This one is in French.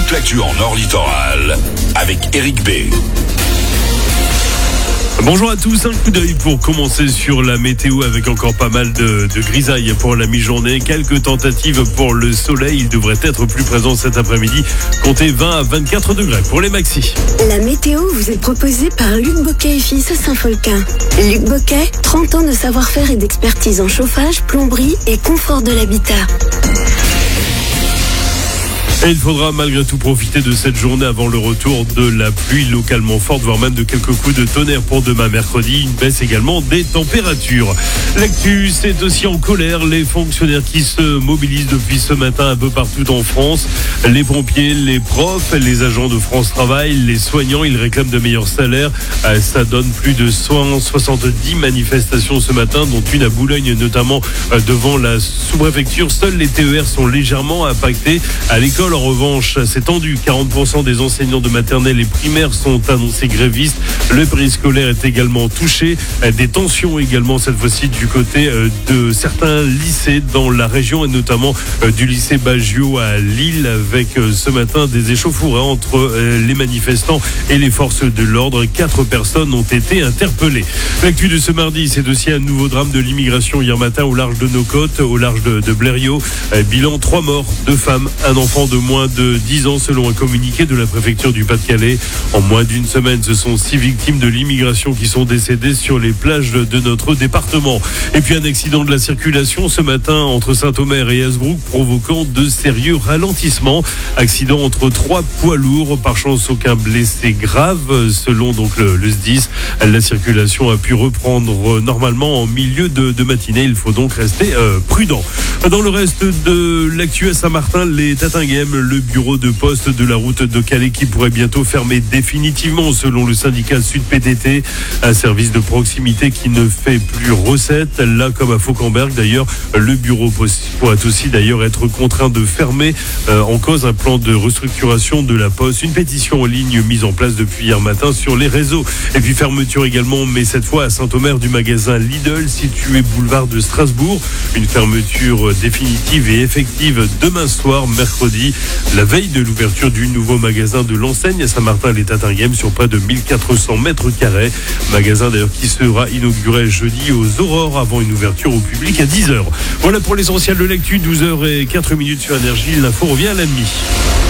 toute l'actu en Nord Littoral avec Eric B. Bonjour à tous, un coup d'œil pour commencer sur la météo avec encore pas mal de grisailles pour la mi-journée. Quelques tentatives pour le soleil, il devrait être plus présent cet après-midi. Comptez 20 à 24 degrés pour les maxis. La météo vous est proposée par Luc Boquet et Fils à Saint-Folquin. Luc Boquet, 30 ans de savoir-faire et d'expertise en chauffage, plomberie et confort de l'habitat. Et il faudra malgré tout profiter de cette journée avant le retour de la pluie localement forte, voire même de quelques coups de tonnerre pour demain mercredi. Une baisse également des températures. L'actu, c'est aussi en colère les fonctionnaires qui se mobilisent depuis ce matin un peu partout en France. Les pompiers, les profs, les agents de France Travail, les soignants, ils réclament de meilleurs salaires. Ça donne plus de 170 manifestations ce matin, dont une à Boulogne notamment devant la sous-préfecture. Seuls les TER sont légèrement impactés. À l'école, en revanche, c'est tendu. 40% des enseignants de maternelle et primaire sont annoncés grévistes. Le périscolaire est également touché. Des tensions également, cette fois-ci, du côté de certains lycées dans la région et notamment du lycée Baggio à Lille avec ce matin des échauffourées entre les manifestants et les forces de l'ordre. 4 personnes ont été interpellées. L'actu de ce mardi, c'est aussi un nouveau drame de l'immigration hier matin au large de nos côtes, au large de Blériot. Bilan 3 morts, 2 femmes, un enfant de moins de 10 ans selon un communiqué de la préfecture du Pas-de-Calais. En moins d'une semaine, ce sont 6 victimes de l'immigration qui sont décédées sur les plages de notre département. Et puis un accident de la circulation ce matin entre Saint-Omer et Hasbrook provoquant de sérieux ralentissements. Accident entre 3 poids lourds, par chance aucun blessé grave selon donc le SDIS. La circulation a pu reprendre normalement en milieu de matinée. Il faut donc rester prudent. Dans le reste de l'actu à Saint-Martin, les Tatinguem, le bureau de poste de la route de Calais qui pourrait bientôt fermer définitivement selon le syndicat Sud PTT, un service de proximité qui ne fait plus recette. Là comme à Fauquemberg d'ailleurs, le bureau pourrait aussi d'ailleurs être contraint de fermer en cause un plan de restructuration de la Poste. Une pétition en ligne mise en place depuis hier matin sur les réseaux. Et puis fermeture également, mais cette fois à Saint-Omer du magasin Lidl situé boulevard de Strasbourg. Une fermeture définitive et effective demain soir, mercredi, la veille de l'ouverture du nouveau magasin de l'enseigne à Saint-Martin-les-Tatinguem sur près de 1400 mètres carrés. Magasin d'ailleurs qui sera inauguré jeudi aux Aurores avant une ouverture au public à 10h. Voilà pour l'essentiel de l'actu, 12h04 sur Énergie. L'info revient à la demi.